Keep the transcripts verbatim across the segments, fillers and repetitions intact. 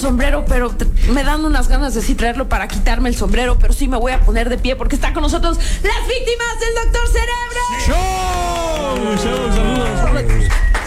sombrero, pero te, me dan unas ganas de sí traerlo para quitarme el sombrero, pero sí me voy a poner de pie porque está con nosotros las víctimas del doctor Cerebro. ¡Show! ¡Show! ¡Saludos!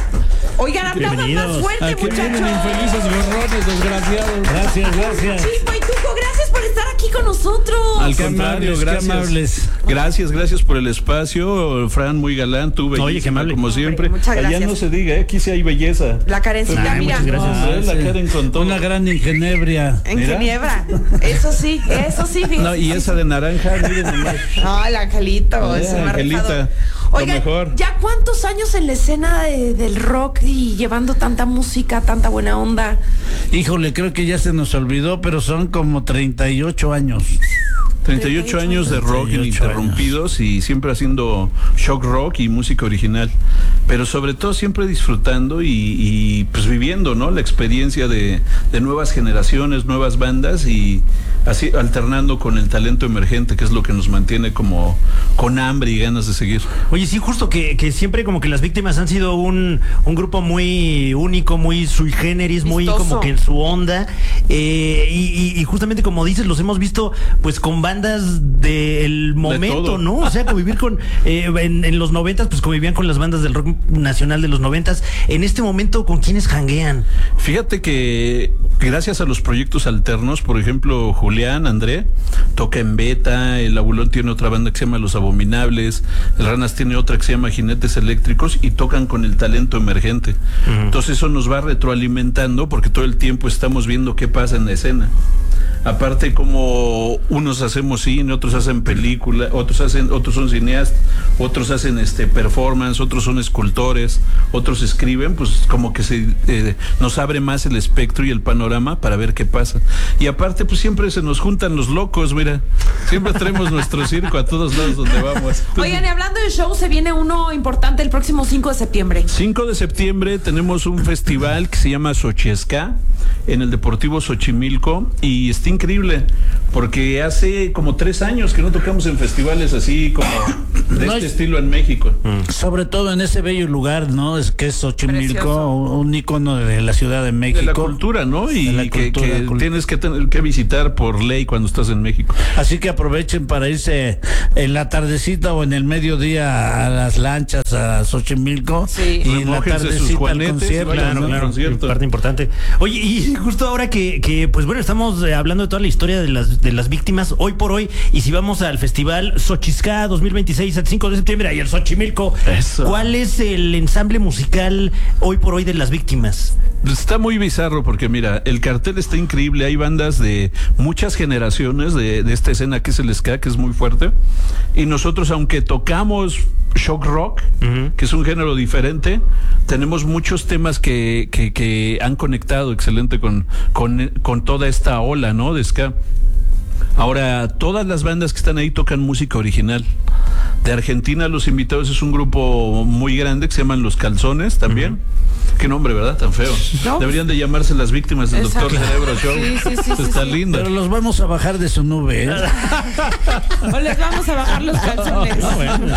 Oigan, aplaudan más fuerte, Aquí muchachos. vienen infelices gorrones, desgraciados. Gracias, gracias. Chico y Tuco, gracias por estar aquí con nosotros. Al Qué contrario, amables, gracias. qué amables. Gracias, gracias por el espacio. Fran, muy galán, tú bellísima, Oye, qué amable. como siempre. Hombre, muchas Allá gracias. no se diga, ¿eh? Aquí sí hay belleza. La Karencita, Ay, mira. muchas gracias. No, hombre, la Karen con todo. Una gran ingenebria. En Mira. Ginebra. Eso sí, eso sí, fíjense. No, y esa de naranja, miren nomás. No, el Angelito, Eh, es un Angelita, marrafado. lo Oigan, mejor. ¿ya cuántos años en la escena de- del rock y llevando tanta música, tanta buena onda? Híjole, creo que ya se nos olvidó, pero son como treinta y ocho años. treinta y ocho años de rock treinta y ocho ininterrumpidos y siempre haciendo shock rock y música original, pero sobre todo siempre disfrutando y, y, pues viviendo, ¿no? La experiencia de, de nuevas generaciones, nuevas bandas y así alternando con el talento emergente, que es lo que nos mantiene como con hambre y ganas de seguir. Oye, sí, justo que, que siempre como que las víctimas han sido un, un grupo muy único, muy sui generis, muy Vistoso. como que en su onda. Eh, y, y- y justamente como dices, los hemos visto pues con bandas del momento, todo. ¿no? O sea, convivir con, eh, en, en los noventas, pues convivían con las bandas del rock nacional de los noventas. En este momento, ¿con quiénes janguean? Fíjate que gracias a los proyectos alternos, por ejemplo, Julián, André, toca en Beta, el Abulón tiene otra banda que se llama Los Abominables, el Ranas tiene otra que se llama Jinetes Eléctricos y tocan con el talento emergente. Uh-huh. Entonces eso nos va retroalimentando porque todo el tiempo estamos viendo qué pasa en la escena. Aparte, como unos hacemos cine, otros hacen película, otros hacen, otros son cineastas, otros hacen este performance, otros son escultores, otros escriben, pues como que se eh, nos abre más el espectro y el panorama para ver qué pasa. Y aparte, pues siempre se nos juntan los locos, mira, siempre traemos nuestro circo a todos lados donde vamos. Oigan, y hablando de show, se viene uno importante el próximo cinco de septiembre. cinco de septiembre tenemos un festival que se llama Xochiesca en el Deportivo Xochimilco y está increíble porque hace como tres años que no tocamos en festivales así como de No este es- estilo en México. Sobre todo en ese bello lugar, ¿no? Es que es Xochimilco, Precioso. un ícono de la Ciudad de México. De la cultura, ¿no? Y De la que, cultura, que cul- tienes que tener que visitar por ley cuando estás en México. Así que aprovechen para irse en la tardecita o en el mediodía a las lanchas a Xochimilco. Sí. Y en la Remójense sus tardecita al juanetes y concierto. vayan, ¿no? ¿no? Claro, concierto. parte importante. Oye, y justo ahora que, que pues bueno, estamos eh, hablando de toda la historia de las, de las víctimas hoy por hoy, y si vamos al festival Xochisca dos mil veintiséis, el cinco de septiembre, y el Xochimilco, Eso. ¿cuál es el ensamble musical hoy por hoy de las víctimas? Está muy bizarro porque mira, el cartel está increíble, hay bandas de muchas generaciones de, de esta escena que es el ska, que es muy fuerte, y nosotros aunque tocamos shock rock, uh-huh. que es un género diferente, tenemos muchos temas que, que, que han conectado excelente con, con, con toda esta ola, ¿no? De ska. Ahora, todas las bandas que están ahí tocan música original. De Argentina, los invitados es un grupo muy grande que se llaman Los Calzones también. Uh-huh. Qué nombre, ¿verdad? Tan feo. No. Deberían de llamarse Las Víctimas del Exacto. Doctor Cerebro Show. Sí, sí, sí, Está sí, lindo. Pero los vamos a bajar de su nube, ¿eh? O les vamos a bajar los calzones. No, bueno.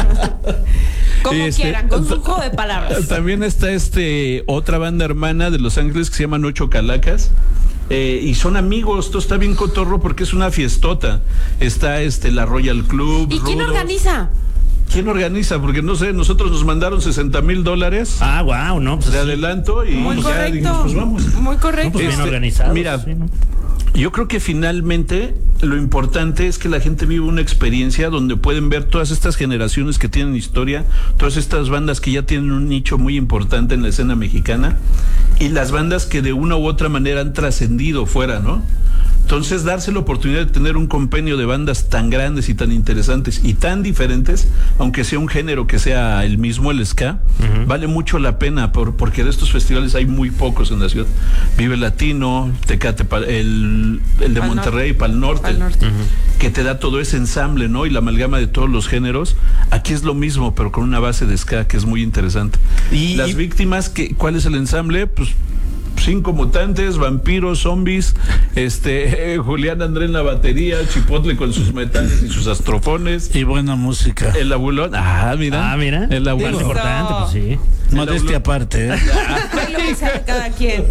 Como Este, quieran, con su juego de palabras. También está este otra banda hermana de Los Ángeles que se llaman Ocho Calacas. Eh, y son amigos, esto está bien cotorro porque es una fiestota. Está este la Royal Club. ¿Y quién Rudos. organiza? ¿Quién organiza? Porque no sé, nosotros nos mandaron sesenta mil dólares Ah, wow, no, pues de sí. adelanto y Muy ya correcto. dijimos, pues vamos. Muy correcto. No, pues bien Este, organizado. mira, sí, ¿no? Yo creo que finalmente lo importante es que la gente vive una experiencia donde pueden ver todas estas generaciones que tienen historia, todas estas bandas que ya tienen un nicho muy importante en la escena mexicana y las bandas que de una u otra manera han trascendido fuera, ¿no? Entonces, darse la oportunidad de tener un compendio de bandas tan grandes y tan interesantes y tan diferentes, aunque sea un género que sea el mismo, el ska, uh-huh. vale mucho la pena por, porque de estos festivales hay muy pocos en la ciudad. Vive Latino, Tecate, el, el de Pal Monterrey, Pal Norte, Pal Norte. Uh-huh. que te da todo ese ensamble, ¿no? Y la amalgama de todos los géneros. Aquí es lo mismo, pero con una base de ska que es muy interesante. Y las y... víctimas, que, ¿cuál es el ensamble? Pues cinco mutantes, vampiros, zombies, este eh, Julián André en la batería, Chipotle con sus metales y sus astrofones. Y buena música. El Abulón, ah, mira. Ah, mira. El Abulón. Más importante, pues sí. Modestia aparte, ¿eh? Lo ya sabe cada quien.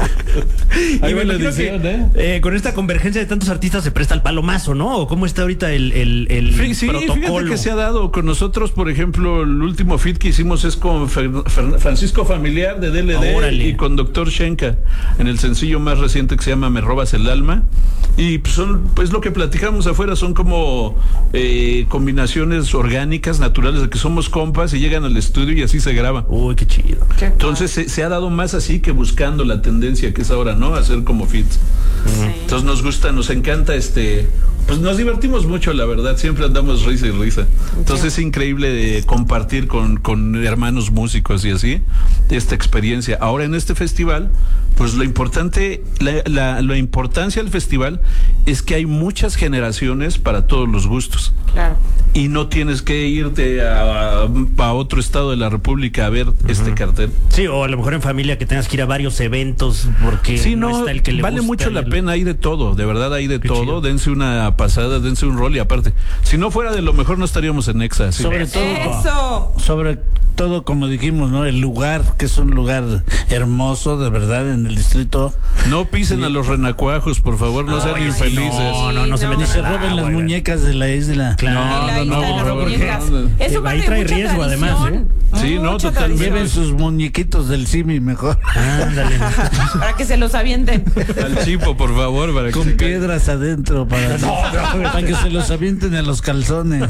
Ahí Y va me la imagino edición, que, ¿eh? eh, con esta convergencia de tantos artistas se presta el palomazo, ¿no? ¿O cómo está ahorita el, el, el Sí, sí, protocolo? fíjate que se ha dado con nosotros, por ejemplo, el último feat que hicimos es con Fer- Fer- Francisco Familiar de D L D Órale. y con Doctor Shenka en el sencillo más reciente que se llama Me Robas el Alma. Y pues son, pues lo que platicamos afuera son como eh, combinaciones orgánicas, naturales, de que somos compas y llegan al estudio y así se graba. Uy, qué chido. Entonces se, se ha dado más así que buscando la tendencia que es ahora, ¿no? Hacer como fits. Entonces nos gusta, nos encanta este, pues nos divertimos mucho, la verdad, siempre andamos risa y risa. Entonces es increíble de compartir con, con hermanos músicos y así esta experiencia. Ahora en este festival, pues lo importante, la, la, la importancia del festival es que hay muchas generaciones para todos los gustos. Claro. Y no tienes que irte a, a, a otro estado de la República a ver uh-huh. este cartel. Sí, o a lo mejor en familia que tengas que ir a varios eventos porque sí, no, no está el que le vale gusta mucho la el... pena, hay de todo, de verdad hay de Qué todo. chido. Dense una pasada, dense un rol y aparte, si no fuera de lo mejor no estaríamos en Exa. ¿Sí? Sobre todo, Eso. sobre todo, como dijimos, ¿no? El lugar, que es un lugar hermoso, de verdad, en el distrito. No pisen a los renacuajos, por favor, no sean Oye, sí, infelices. No, no, no se No. meten Ni se al roben agua, las güey. muñecas de la isla. Claro. No, La no, isla no, de las por favor, muñecas. no. Es un Ahí barrio trae de mucha riesgo, además, tradición. Sí, no, Mucha totalmente. tradición. Lleven sus muñequitos del Simi mejor. Ándale. Para que se los avienten. Al chipo, por favor, para que Con se caiga. piedras adentro para, para que se los avienten a los calzones.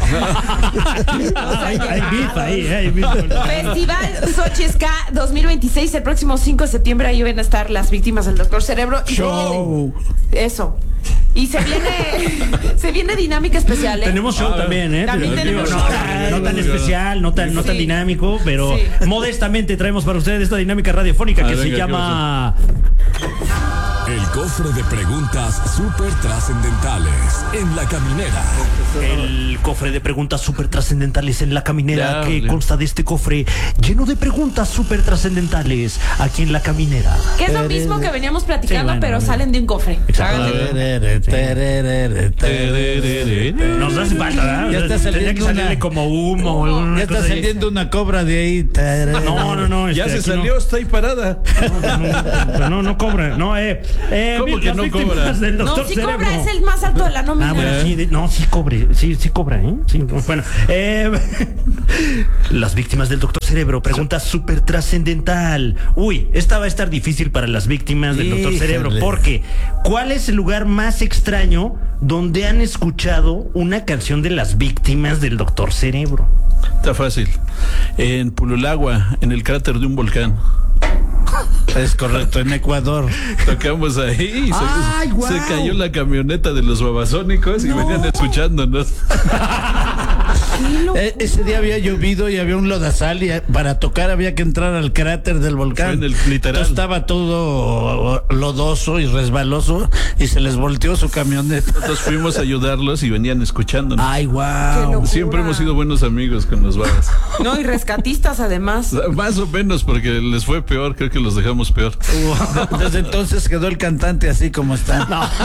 hay, hay beef ahí, eh, hay beef. Festival Xochesca dos mil veintiséis, el próximo cinco de septiembre, ahí van a estar las víctimas del Doctor Cerebro. Y Show. Eso. Y se viene se viene dinámica especial, ¿eh? Tenemos show Ah, también, ¿eh? también Digo, tenemos no, show. tan- no tan especial, no tan, no tan Sí. dinámico, pero Sí. modestamente traemos para ustedes esta dinámica radiofónica Ah, que se venga, ¿qué llama... El cofre de preguntas súper trascendentales en la caminera. El cofre de preguntas súper trascendentales en la caminera, Ya, que ya. consta de este cofre lleno de preguntas súper trascendentales aquí en la caminera. Que es lo mismo que veníamos platicando, Sí, bueno, pero bueno. salen de un cofre. Exacto. Háganle. Terere, terere, terere. Nos hace falta, ¿verdad? Ya está Tendría saliendo que salirle una- como humo. alguna Ya está cosa ahí. saliendo una cobra de ahí. Terere. No, no, no. Ya este, se aquí salió, está ahí parada. No, no, no, no, no cobra. No, eh. eh ¿Cómo vi- que las no víctimas cobra? del No, doctor sí Cerebro. cobra, es el más alto de la nómina. Ah, bueno, sí, de- no, sí cobre, sí, sí cobra, ¿eh? Sí, bueno, eh, las víctimas del Doctor Cerebro, pregunta súper trascendental. Uy, esta va a estar difícil para las víctimas del Doctor Híjole. Cerebro, porque ¿cuál es el lugar más extraño donde han escuchado una canción de las víctimas del Doctor Cerebro? Está fácil. En Pululagua, en el cráter de un volcán. Es correcto, en Ecuador. Tocamos ahí y se, ¡Ay, guau! se cayó la camioneta de los babasónicos y venían escuchándonos. Eh, ese día había llovido y había un lodazal y eh, para tocar había que entrar al cráter del volcán. Fue en el literal. Entonces estaba todo lodoso y resbaloso y se les volteó su camioneta. Nosotros fuimos a ayudarlos y venían escuchándonos. Ay, Qué wow. locura. Siempre hemos sido buenos amigos con los babas. No, y rescatistas además. Más o menos, porque les fue peor, creo que los dejamos peor. Desde entonces quedó el cantante así como está.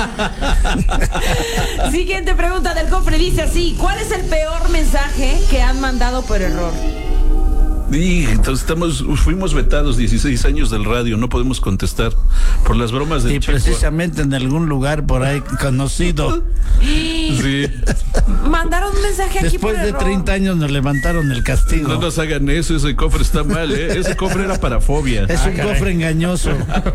Siguiente pregunta del cofre dice así: ¿cuál es el peor mensaje que han mandado por error? Y entonces estamos, fuimos vetados dieciséis años del radio, no podemos contestar por las bromas del Y chico. precisamente en algún lugar por ahí conocido. Sí. Mandaron un mensaje aquí por Después de error. treinta años nos levantaron el castigo. No nos hagan eso, ese cofre está mal, ¿eh? Ese cofre era para fobia. Es un cofre engañoso.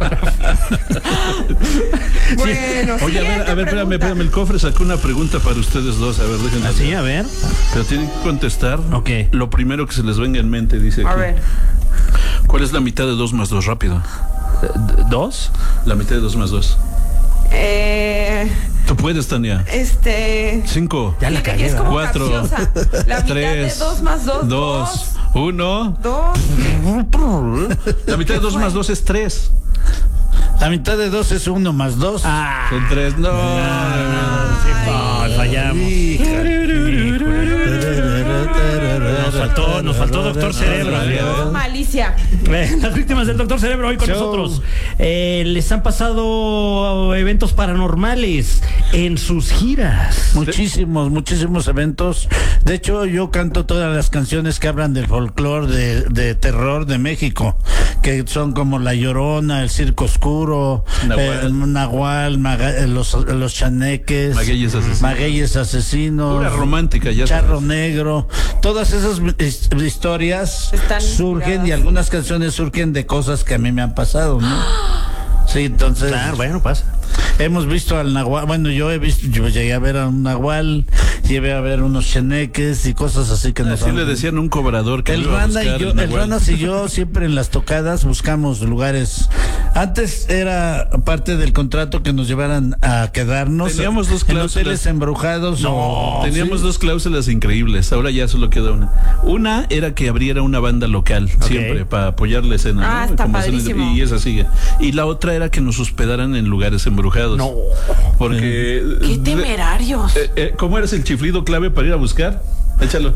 Bueno, Oye, a ver, a ver, espérame, pregunta. espérame, el cofre sacó una pregunta para ustedes dos, a ver, déjenme. Así, a ver. Pero tienen que contestar Ok. lo primero que se les venga en mente, dice A aquí. ver. ¿Cuál es la mitad de dos más dos? Rápido. ¿Dos? La mitad de dos más dos. Eh, Tú puedes, Tania. este. Cinco. Ya la Dile que cagué, es como Cuatro. capciosa. La mitad Tres. de dos más dos. Dos. Uno. Dos. La mitad de dos más dos es tres. La mitad de dos es uno más dos. Ah, Son tres. No. sí, no, fallamos. Hija. No faltó, nos faltó Doctor Cerebro. No, malicia. Eh, las víctimas del Doctor Cerebro hoy con Show. nosotros. Eh, les han pasado eventos paranormales en sus giras. Muchísimos, muchísimos eventos. De hecho, yo canto todas las canciones que hablan del folclore de, de terror de México, que son como La Llorona, El Circo Oscuro, Nahual, eh, Nahual Maga- eh, los, los Chaneques, Magueyes Asesinos. Magueyes Asesinos, Pura romántica, ya Charro sabes. Negro. Todas esas his- historias Están surgen inspiradas. y algunas canciones surgen de cosas que a mí me han pasado, ¿no? Sí, entonces Claro, bueno, pasa. hemos visto al Nahual, bueno, yo he visto, yo llegué a ver a un Nahual, llegué a ver unos cheneques y cosas así que nos Así han- le decían a un cobrador que el lo iba a Rana buscar, y yo, el el Nahual. Ranas y yo siempre en las tocadas buscamos lugares. Antes era parte del contrato que nos llevaran a quedarnos Teníamos dos en cláusulas. hoteles embrujados. o- Teníamos ¿sí? dos cláusulas increíbles, ahora ya solo queda una. Una era que abriera una banda local, siempre, para apoyar la escena. Ah, ¿no? está Como escena- padrísimo. y esa sigue. Y la otra era que nos hospedaran en lugares embrujados. No. Porque... Qué de- temerarios. eh, eh, ¿Cómo eres el chiflido clave para ir a buscar? Échalo.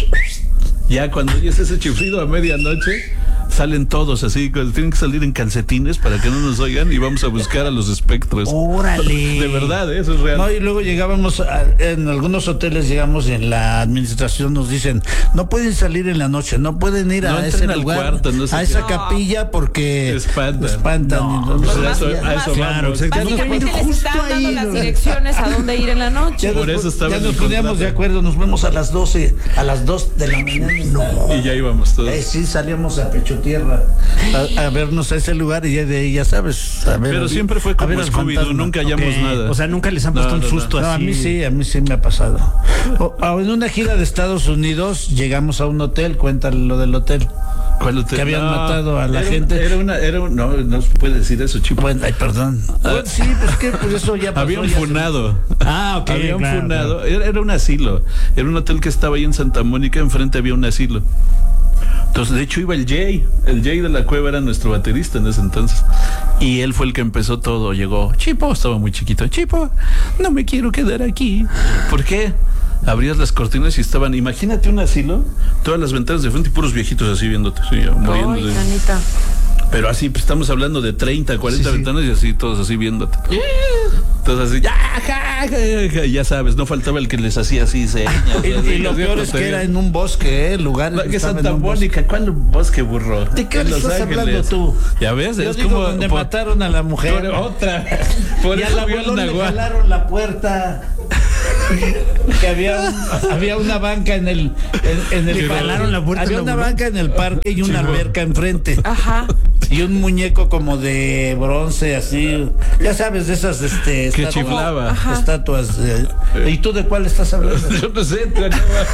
Ya cuando oyes ese chiflido a medianoche, salen todos así, tienen que salir en calcetines para que no nos oigan y vamos a buscar a los espectros. Órale. De verdad, ¿eh? Eso es real. No, y luego llegábamos a- en algunos hoteles, llegamos y en la administración nos dicen, no pueden salir en la noche, no pueden ir No a entren ese al lugar, cuarto, no sé a qué. esa No. capilla porque Espantan. espantan. No. Y Pues Más- a eso, a más- eso Claro, vamos. exacto. Básicamente No, les justo están dando ahí, las ¿no? direcciones a dónde ir en la noche. Ya Por nos- eso estaba ya en nos el poníamos contrato. de acuerdo, nos vemos a las doce, a las dos de la mañana. No. Y ya íbamos todos. Eh, sí, salíamos a pecho tierra a, a vernos a ese lugar y ya de ahí, ya sabes. A ver, Pero a- siempre fue a como ver al Scooby-Doo, fantasma. nunca hallamos Ok. nada. O sea, nunca les han puesto No, un no, susto No, a así. mí sí, a mí sí me ha pasado. O- o en una gira de Estados Unidos llegamos a un hotel, cuéntale lo del hotel. ¿Cuál hotel? que habían matado a la era gente. Una, era una, era un- no, no se puede decir eso, chico. Bueno, ay, perdón. Bueno, sí, pues que pues eso ya pasó. Había un ya se- funado. Ah, ok. Había un claro, funado. Era, era un asilo. Era un hotel que estaba ahí en Santa Mónica. Enfrente había un asilo. Entonces, de hecho, iba el Jay. El Jay de la Cueva era nuestro baterista en ese entonces. Y él fue el que empezó todo. Llegó, Chipo, estaba muy chiquito. Chipo, no me quiero quedar aquí. ¿Por qué? Abrías las cortinas y estaban, imagínate un asilo, todas las ventanas de frente y puros viejitos así viéndote, sí, Ay, muriéndose. nanita. Pero así, pues estamos hablando de treinta, cuarenta Sí, sí. ventanas y así, todos así viéndote. Entonces así, ya, ja, ja, ja, ya sabes, no faltaba el que les hacía así señas. Y, y lo peor es que era en un bosque, ¿eh? El lugar. La- que estaba Santa en un bosque. Mónica, ¿cuál bosque, burro? ¿De qué En le Los estás Ángeles. hablando tú? Ya ves, Yo es digo como donde por- mataron a la mujer. por otra. Por y eso al vio el abuelo le nahual. jalaron la puerta. Que había, un- había una banca en el en, en el Le parque. jalaron la puerta Había al una abuelo. banca en el parque y una alberca enfrente. Ajá. Y un muñeco como de bronce así, ya sabes, de esas este Que estatuas- chiflaba. Ajá. estatuas. eh. ¿Y tú de cuál estás hablando? Yo no sé, tú acabas-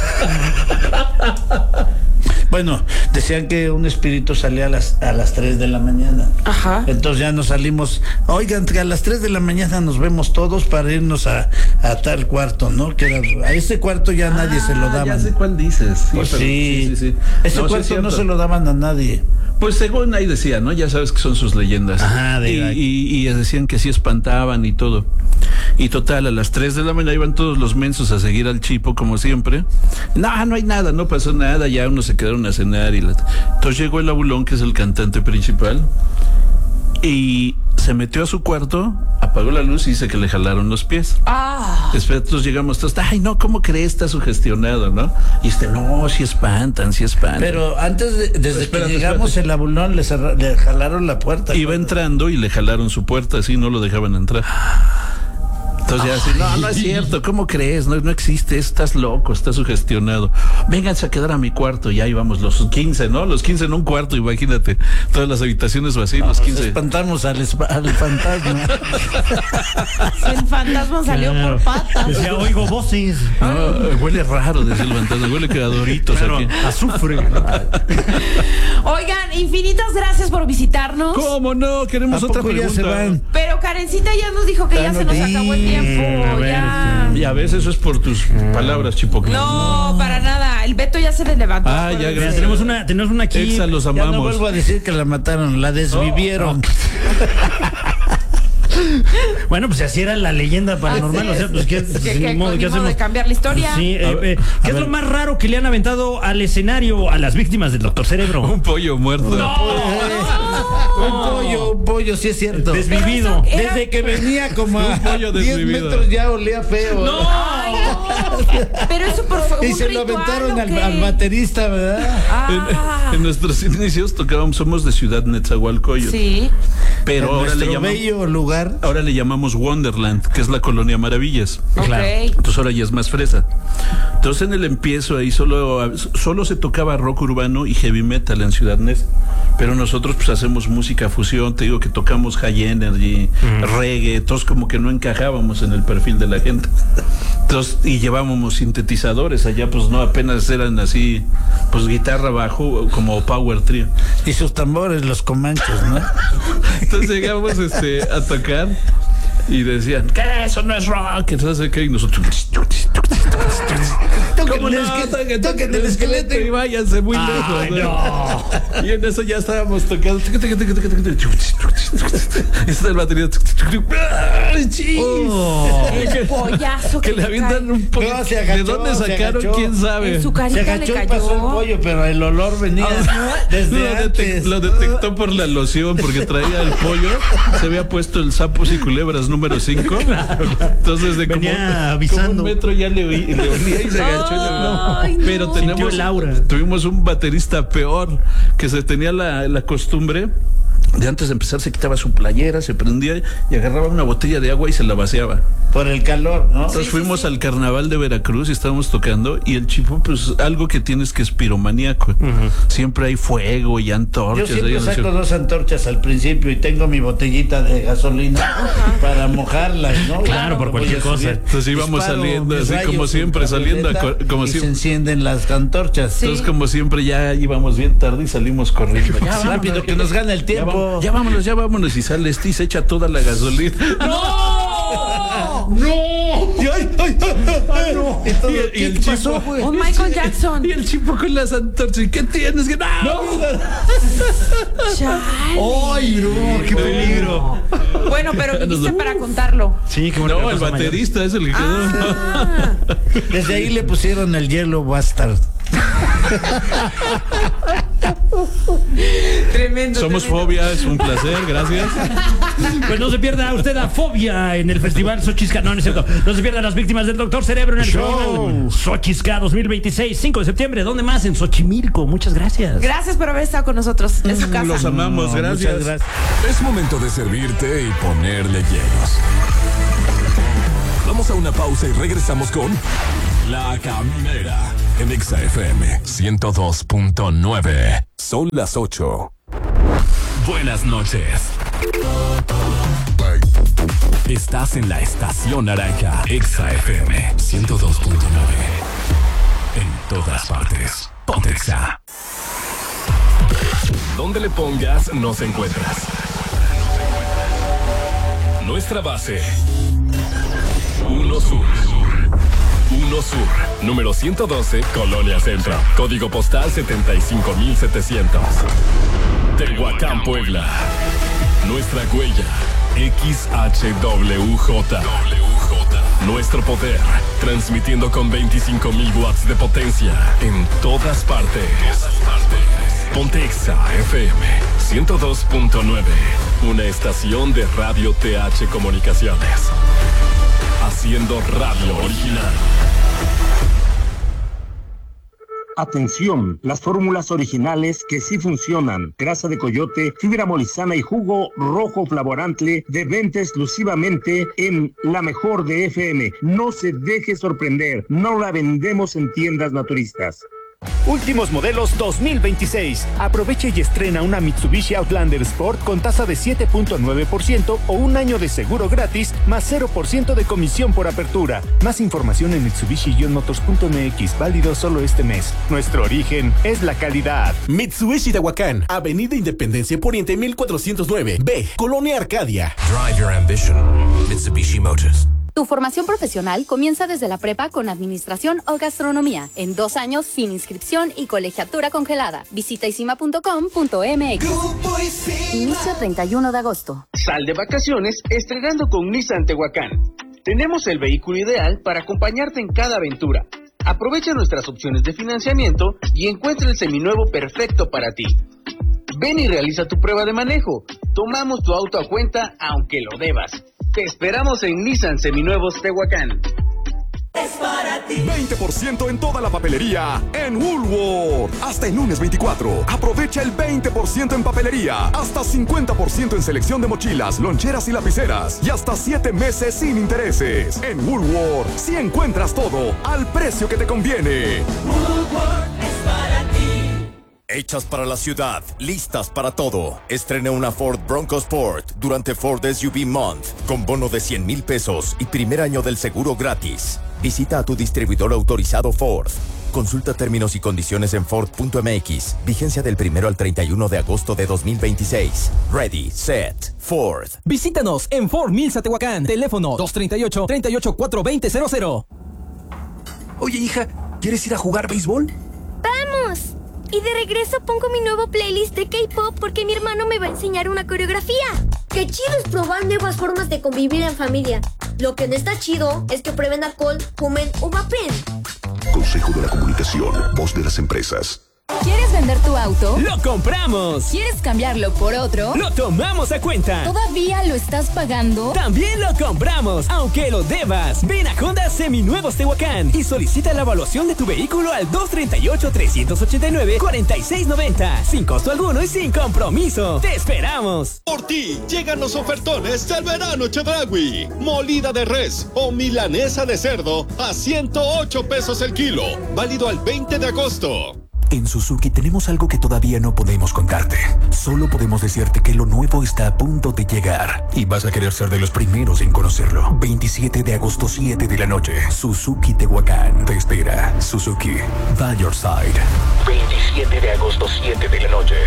Bueno, decían que un espíritu salía a las a las tres de la mañana. Ajá. Entonces ya nos salimos, oigan, que a las tres de la mañana nos vemos todos para irnos a, a tal cuarto, ¿no? Que era, a ese cuarto ya nadie se lo Ah, daban. Ya sé cuál dices. Sí, Pues pero- sí. sí, sí, sí. Ese No, sí es cuarto no cierto. se lo daban a nadie. Pues según ahí decía, ¿no? Ya sabes que son sus leyendas. Ajá, de- y, y, y decían que sí espantaban y todo. Y total, a las tres de la mañana iban todos los mensos a seguir al Chipo, como siempre. No, no hay nada, no pasó nada, ya unos se quedaron a cenar y la... Entonces llegó el Abulón, que es el cantante principal, y se metió a su cuarto, apagó la luz y dice que le jalaron los pies. Ah. Espera, todos llegamos todos, ay no, ¿cómo crees? Está sugestionado, ¿no? Y este, no, sí espantan, sí espantan. Pero antes, de, desde Espérate, que llegamos, espérate. el abulón le, cerra- le jalaron la puerta. Iba entrando y le jalaron su puerta, así no lo dejaban entrar. Entonces ya así, no, no es cierto, ¿cómo crees? No, no existe, estás loco, estás sugestionado. Vénganse a quedar a mi cuarto, y ahí vamos los quince, ¿no? Los quince en un cuarto, imagínate, todas las habitaciones vacías, los Nos quince. espantamos al, espa- al fantasma. El fantasma salió Claro. por patas. Decía, oigo voces. No, huele raro, decía el fantasma, huele que a Doritos Claro, aquí. azufre. Oigan, infinitas gracias por visitarnos. ¿Cómo no? ¿A Queremos otra poco ya pregunta. se van? Pero Karencita ya nos dijo que ya, Ya se no- nos acabó el tiempo. a ver, Ya. Y a veces eso es por tus palabras, Chipocles. No, para nada. El Beto ya se le levantó. Ah, ya, acuérdense. Mira, gracias. tenemos una, tenemos una aquí. Exa, los Ya no amamos. vuelvo a decir que la mataron, la desvivieron. Bueno, pues así era la leyenda paranormal. O sea, pues ¿qué, que, sin que, modo, con ¿qué ni modo hacemos? de cambiar la historia. Sí, eh, eh, ¿qué es lo más raro que le han aventado al escenario a las víctimas del Doctor Cerebro? Un pollo muerto. Un pollo, un pollo, sí es cierto. Desvivido. Pero eso era- Desde que venía como a Un pollo diez desvivido. metros ya olía feo. ¡No! Ay, no. Pero eso por favor. Y se lo aventaron ¿o al, qué? al baterista, ¿verdad? Ah, En, en nuestros inicios tocábamos, somos de Ciudad Netzahualcóyotl. sí. Pero En ahora le, nuestro llamamos, bello lugar. ahora le llamamos Wonderland, que es la colonia Maravillas. Claro. Ok. Entonces ahora ya es más fresa. Entonces en el empiezo ahí solo, solo se tocaba rock urbano y heavy metal en Ciudad Nez. Pero nosotros pues hacemos música fusión, te digo que tocamos high energy, reggae, todos como que no encajábamos en el perfil de la gente. Entonces, y llevábamos sintetizadores allá, pues no, apenas eran así, pues guitarra bajo, como power trio. Y sus tambores, los comanches, ¿no? Entonces llegamos este, a tocar y decían, ¿qué? Eso no es rock. Entonces, ¿qué? Y nosotros... Toquen ¿Cómo el no? esqueleto, Toquen, toquen el esqueleto. y váyanse muy lejos. Ay, ¿no? Y en eso ya estábamos tocando. Y está el batería. ¡Ay, chis! Oh. El pollazo Que que le avientan un poco. No, se agachó, ¿De dónde se sacaron? agachó. ¿Quién sabe? En su Se carita le agachó y cayó. pasó el pollo, pero el olor venía desde Lo, detec- antes. lo detectó por la loción, porque traía el pollo, se había puesto el sapos y culebras número cinco. Entonces, de como, Venía avisando. como un metro ya le, oí- le olía y se agachó. y le- Ay, no. Pero Sintió tenemos, el aura. tuvimos un baterista peor, que se tenía la, la costumbre de antes de empezar se quitaba su playera, se prendía y agarraba una botella de agua y se la vaciaba. Por el calor, ¿no? Entonces fuimos al carnaval de Veracruz y estábamos tocando y el chico, pues algo que tienes que es piromaníaco. Siempre hay fuego y Yo antorchas. siempre ahí, saco ¿no? dos antorchas al principio y tengo mi botellita de gasolina para mojarlas, ¿no? Claro, por Voy cualquier a subir. cosa. Entonces íbamos Disparo saliendo mis así rayos como siempre, saliendo a ultravioleta co- como y siempre. se encienden las antorchas. Sí. Entonces, como siempre, ya íbamos bien tarde y salimos corriendo. Ya, Rápido, vámonos, que nos gana el ya, tiempo. vámonos, ya vámonos, ya vámonos. Y sale este y se echa toda la gasolina. ¡No! Y, ay, ay, ay, ay, no. Y todo, Y el- y ¿qué el pasó, chico- güey? Un Michael Jackson. Y el chico con las antorchas. ¿Qué tienes? Que no. Chale. ¡Ay, no! ¡Qué peligro! Bueno, pero viniste para contarlo. Sí, qué bueno. No, el baterista es el que quedó. Ah, Desde ahí le pusieron el Yellow Bastard. tremendo. Somos tremendo. Fobia, es un placer, gracias. Pues no se pierda usted la fobia en el Festival Xochitl. No, no es cierto. No se pierdan las víctimas del Doctor Cerebro en el show. Xochitl dos mil veintiséis, cinco de septiembre. ¿Dónde más? En Xochimilco. Muchas gracias. Gracias por haber estado con nosotros en su casa. Los amamos, No, gracias. muchas gracias. Es momento de servirte y ponerle hielos. Vamos a una pausa y regresamos con La Caminera en Exa F M ciento dos punto nueve. Son las ocho. Buenas noches. Estás en la estación naranja. Exa F M ciento dos punto nueve. En todas partes. Ponte Exa. Donde le pongas, nos encuentras. Nuestra base. Uno Sur. Uno Sur. Número ciento doce, Colonia Centro. Código postal setenta y cinco mil setecientos. Tehuacán, Puebla. Nuestra huella. X H W J. Nuestro poder. Transmitiendo con veinticinco mil watts de potencia. En todas partes. Ponte Exa F M ciento dos punto nueve. Una estación de Radio T H Comunicaciones. Haciendo radio original. Atención, las fórmulas originales que sí funcionan. Grasa de coyote, fibra molizana y jugo rojo flavorante de venta exclusivamente en La Mejor de F M. No se deje sorprender, no la vendemos en tiendas naturistas. Últimos modelos dos mil veintiséis. Aproveche y estrena una Mitsubishi Outlander Sport con tasa de siete punto nueve por ciento o un año de seguro gratis más cero por ciento de comisión por apertura. Más información en mitsubishi motors punto m x, válido solo este mes. Nuestro origen es la calidad. Mitsubishi Tehuacán, Avenida Independencia Poniente mil cuatrocientos nueve B, Colonia Arcadia. Drive your ambition. Mitsubishi Motors. Tu formación profesional comienza desde la prepa con administración o gastronomía, en dos años sin inscripción y colegiatura congelada. Visita isima punto com punto m x. Inicio treinta y uno de agosto. Sal de vacaciones estrenando con Nissan Tehuacán. Tenemos el vehículo ideal para acompañarte en cada aventura. Aprovecha nuestras opciones de financiamiento y encuentra el seminuevo perfecto para ti. Ven y realiza tu prueba de manejo. Tomamos tu auto a cuenta aunque lo debas. Te esperamos en Nissan Seminuevos Tehuacán. Es para ti. veinte por ciento en toda la papelería en Woolworth. Hasta el lunes veinticuatro. Aprovecha el veinte por ciento en papelería. Hasta cincuenta por ciento en selección de mochilas, loncheras y lapiceras. Y hasta siete meses sin intereses. En Woolworth, si encuentras todo al precio que te conviene. Woolworth es para ti. Hechas para la ciudad, listas para todo. Estrena una Ford Bronco Sport durante Ford S U V Month con bono de cien mil pesos y primer año del seguro gratis. Visita a tu distribuidor autorizado Ford. Consulta términos y condiciones en Ford punto m x. Vigencia del primero al treinta y uno de agosto de dos mil veintiséis. Ready, set, Ford. Visítanos en Ford Milsa Tehuacán. Teléfono dos treinta y ocho, treinta y ocho, cuatrocientos veinte cero cero. Oye, hija, ¿quieres ir a jugar béisbol? ¡Vamos! Y de regreso pongo mi nuevo playlist de K-pop porque mi hermano me va a enseñar una coreografía. ¡Qué chido es probar nuevas formas de convivir en familia! Lo que no está chido es que prueben alcohol, fumen o vapen. Consejo de la Comunicación, voz de las empresas. ¿Quieres vender tu auto? ¡Lo compramos! ¿Quieres cambiarlo por otro? ¡Lo tomamos a cuenta! ¿Todavía lo estás pagando? ¡También lo compramos, aunque lo debas! Ven a Honda Seminuevos Tehuacán y solicita la evaluación de tu vehículo al dos treinta y ocho, trescientos ochenta y nueve, cuarenta y seis noventa. Sin costo alguno y sin compromiso. ¡Te esperamos! Por ti, llegan los ofertones del verano Chedraui. Molida de res o milanesa de cerdo a ciento ocho pesos el kilo. Válido al veinte de agosto. En Suzuki tenemos algo que todavía no podemos contarte. Solo podemos decirte que lo nuevo está a punto de llegar y vas a querer ser de los primeros en conocerlo. veintisiete de agosto, siete de la noche. Suzuki Tehuacán te espera. Suzuki, by your side. veintisiete de agosto, siete de la noche.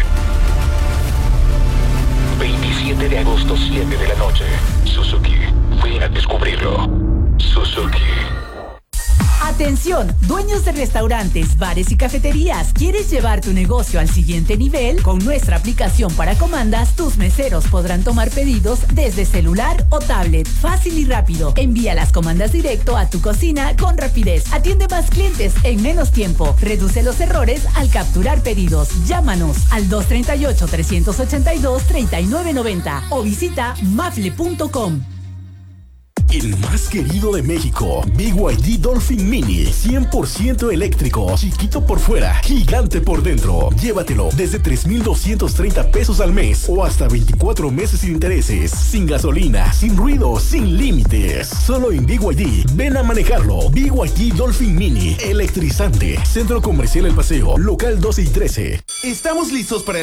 veintisiete de agosto, siete de la noche. Suzuki, ven a descubrirlo. Suzuki. Atención, dueños de restaurantes, bares y cafeterías. ¿Quieres llevar tu negocio al siguiente nivel? Con nuestra aplicación para comandas, tus meseros podrán tomar pedidos desde celular o tablet. Fácil y rápido. Envía las comandas directo a tu cocina con rapidez. Atiende más clientes en menos tiempo. Reduce los errores al capturar pedidos. Llámanos al dos treinta y ocho, trescientos ochenta y dos, treinta y nueve noventa o visita mafle punto com. El más querido de México, B Y D Dolphin Mini, cien por ciento eléctrico, chiquito por fuera, gigante por dentro. Llévatelo desde tres mil doscientos treinta pesos al mes o hasta veinticuatro meses sin intereses, sin gasolina, sin ruido, sin límites. Solo en B Y D, ven a manejarlo. B Y D Dolphin Mini, electrizante. Centro Comercial El Paseo, local doce y trece. Estamos listos para el